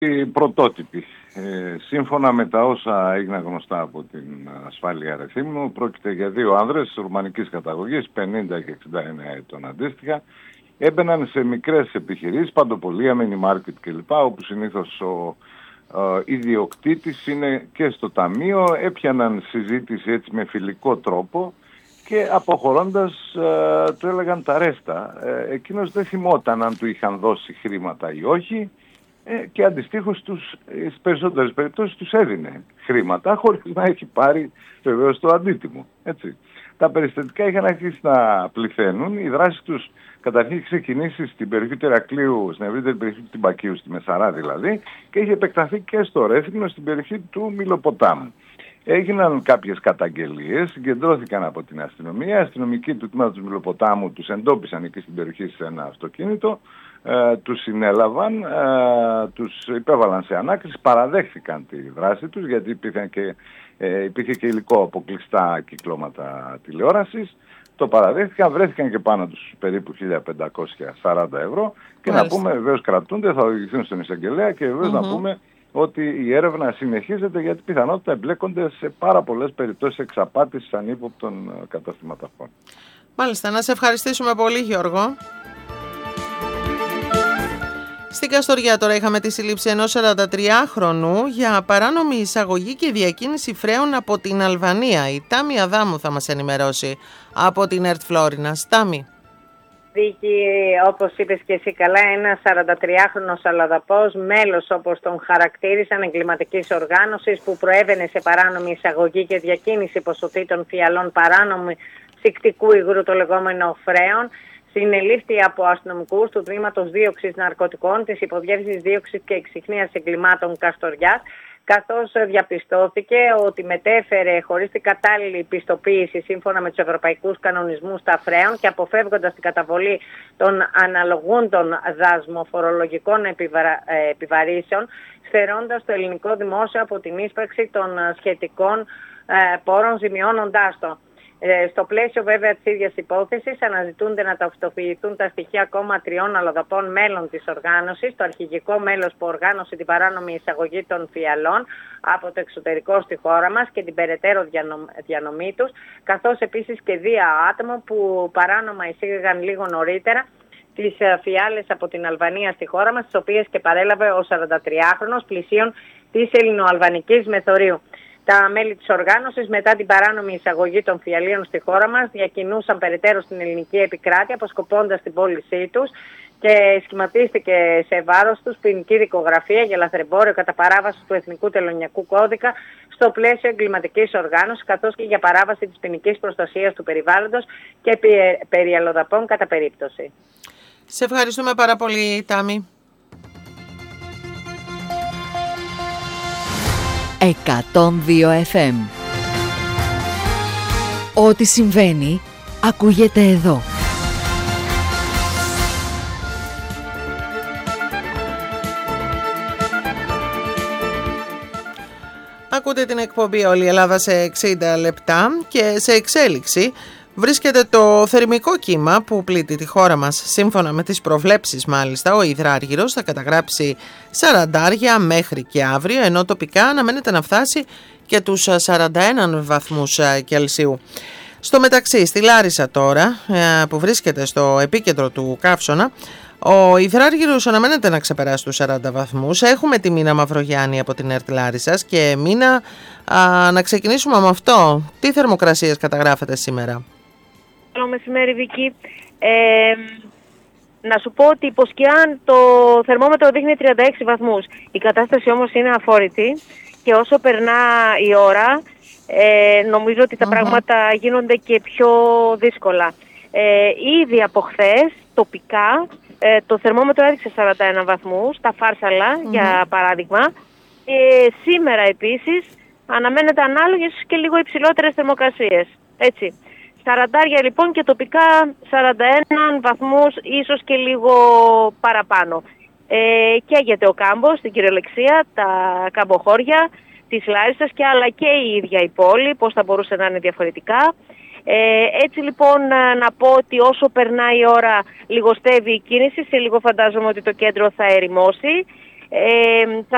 πρωτότυπη. Σύμφωνα με τα όσα έγιναν γνωστά από την ασφάλεια Ρεθύμνου, πρόκειται για δύο άνδρες ρουμανικής καταγωγής, 50 και 69 ετών αντίστοιχα. Έμπαιναν σε μικρές επιχειρήσεις, παντοπολία, mini market κλπ, όπου συνήθως ο ιδιοκτήτης είναι και στο ταμείο. Έπιαναν συζήτηση έτσι με φιλικό τρόπο και αποχωρώντας του έλεγαν τα ρέστα. Εκείνος δεν θυμόταν αν του είχαν δώσει χρήματα ή όχι και αντιστοίχως στις περισσότερες περιπτώσεις τους έδινε χρήματα χωρίς να έχει πάρει βεβαίως το αντίτιμο. Έτσι. Τα περιστατικά είχαν αρχίσει να πληθαίνουν. Η δράση τους καταρχήν είχε ξεκινήσει στην περιοχή του Ηρακλείου, στην ευρύτερη περιοχή του Τυμπακίου, στη Μεσαρά δηλαδή, και είχε επεκταθεί και στο Ρέθυμνο, στην περιοχή του Μυλοποτάμου. Έγιναν κάποιες καταγγελίες, συγκεντρώθηκαν από την αστυνομία. Οι αστυνομικοί του τμήματος του Μυλοποτάμου τους εντόπισαν εκεί στην περιοχή σε ένα αυτοκίνητο, τους συνέλαβαν, τους υπέβαλαν σε ανάκριση, παραδέχθηκαν τη δράση τους γιατί υπήρχε και υλικό από κλειστά κυκλώματα τηλεόρασης. Το παραδέχτηκαν, βρέθηκαν και πάνω τους περίπου 1.540 ευρώ και να πούμε βεβαίως κρατούνται, θα οδηγηθούν στον εισαγγελέα και βεβαίως να πούμε ότι η έρευνα συνεχίζεται γιατί πιθανότητα εμπλέκονται σε πάρα πολλές περιπτώσεις εξαπάτησης ανύποπτων καταστηματαρχών. Μάλιστα, να σε ευχαριστήσουμε πολύ, Γιώργο. Στην Καστοριά τώρα είχαμε τη σύλληψη ενός 43χρονου για παράνομη εισαγωγή και διακίνηση φρέων από την Αλβανία. Η Τάμι Αδάμου θα μας ενημερώσει από την ΕΡΤ Φλόρινας. Τάμι. Δίκη, όπως είπες και εσύ καλά, ένας 43χρονος αλλοδαπός, μέλος όπως τον χαρακτήρισαν εγκληματικής οργάνωσης που προέβαινε σε παράνομη εισαγωγή και διακίνηση ποσοτήτων φιαλών παράνομη ψυκτικού υγρού, το λεγόμενο φρέων. Συνελήφθη από αστυνομικούς του τμήματος δίωξης ναρκωτικών της Υποδιεύθυνσης Δίωξης και Εξιχνίας Εγκλημάτων Καστοριάς, καθώς διαπιστώθηκε ότι μετέφερε χωρίς την κατάλληλη πιστοποίηση σύμφωνα με τους ευρωπαϊκούς κανονισμούς τα φρέων και αποφεύγοντας την καταβολή των αναλογούντων δασμοφορολογικών επιβαρύσεων, στερώντας το ελληνικό δημόσιο από την ίσπραξη των σχετικών πόρων, ζημιώνοντάς το. Στο πλαίσιο βέβαια της ίδιας υπόθεσης αναζητούνται να ταυτοποιηθούν τα στοιχεία ακόμα 3 αλλοδαπών μέλων της οργάνωσης, το αρχηγικό μέλος που οργάνωσε την παράνομη εισαγωγή των φιαλών από το εξωτερικό στη χώρα μας και την περαιτέρω διανομή τους, καθώς επίσης και 2 άτομα που παράνομα εισήγαγαν λίγο νωρίτερα τις φιάλες από την Αλβανία στη χώρα μας, τις οποίες και παρέλαβε ο 43χρονος πλησίων της ελληνοαλβανικής μεθορίου. Τα μέλη της οργάνωσης, μετά την παράνομη εισαγωγή των φιαλίων στη χώρα μας, διακινούσαν περαιτέρω στην ελληνική επικράτεια, αποσκοπώντας την πώλησή τους και σχηματίστηκε σε βάρος τους ποινική δικογραφία για λαθρεμπόριο κατά παράβαση του Εθνικού Τελωνειακού Κώδικα στο πλαίσιο εγκληματικής οργάνωσης, καθώς και για παράβαση της ποινικής προστασίας του περιβάλλοντος και περί αλλοδαπών κατά περίπτωση. Σε ευχαριστούμε πάρα πολύ, Τάμι. 102 FM. Ό,τι συμβαίνει, ακούγεται εδώ. Ακούτε την εκπομπή «Όλη η Ελλάδα σε 60 λεπτά» και σε εξέλιξη βρίσκεται το θερμικό κύμα που πλήττει τη χώρα μας. Σύμφωνα με τις προβλέψεις μάλιστα, ο υδράργυρος θα καταγράψει 40 μέχρι και αύριο, ενώ τοπικά αναμένεται να φτάσει και τους 41 βαθμούς Κελσίου. Στο μεταξύ, στη Λάρισα τώρα, που βρίσκεται στο επίκεντρο του καύσωνα, ο υδράργυρος αναμένεται να ξεπεράσει τους 40 βαθμούς. Έχουμε τη Μίνα Μαυρογιάννη από την ΕΡΤ Λάρισσας και Μίνα, να ξεκινήσουμε με αυτό. Τι θερμοκρασίες καταγράφετε σήμερα? Καλό μεσημέρι, Βίκη. Να σου πω ότι υποσκιάν το θερμόμετρο δείχνει 36 βαθμούς. Η κατάσταση όμως είναι αφόρητη και όσο περνά η ώρα νομίζω ότι τα πράγματα γίνονται και πιο δύσκολα. Ήδη από χθες τοπικά το θερμόμετρο έδειξε 41 βαθμούς, τα Φάρσαλα για παράδειγμα. Σήμερα επίσης αναμένεται ανάλογες και λίγο υψηλότερες θερμοκρασίες. Έτσι. 40 λοιπόν και τοπικά 41 βαθμούς, ίσως και λίγο παραπάνω. Καίγεται ο κάμπος στην κυριολεξία, τα καμποχώρια της Λάρισσας και αλλά και η ίδια η πόλη, πώς θα μπορούσε να είναι διαφορετικά. Έτσι λοιπόν να πω ότι όσο περνάει η ώρα λιγοστεύει η κίνηση, σε λίγο φαντάζομαι ότι το κέντρο θα ερημώσει. Θα